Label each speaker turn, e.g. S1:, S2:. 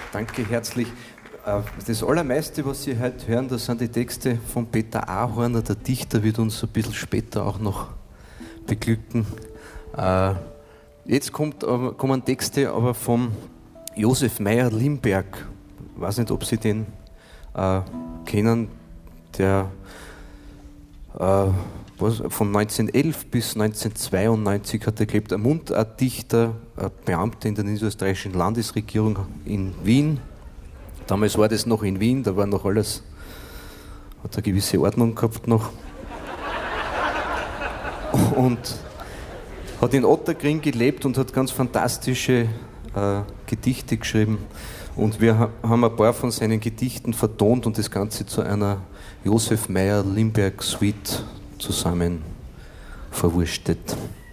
S1: Danke herzlich. Das Allermeiste, was Sie heute hören, das sind die Texte von Peter Ahorner. Der Dichter wird uns ein bisschen später auch noch beglücken. Jetzt kommen Texte aber vom Josef Meyer-Limberg. Ich weiß nicht, ob Sie den kennen, der von 1911 bis 1992 hat er gelebt, ein Mundartdichter, ein Beamter in der niederösterreichischen Landesregierung in Wien. Damals war das noch in Wien, da war noch alles, hat eine gewisse Ordnung gehabt noch. Und hat in Otterkring gelebt und hat ganz fantastische Gedichte geschrieben. Und wir haben ein paar von seinen Gedichten vertont und das Ganze zu einer Josef Meyer-Limberg Suite zusammen verwurstet.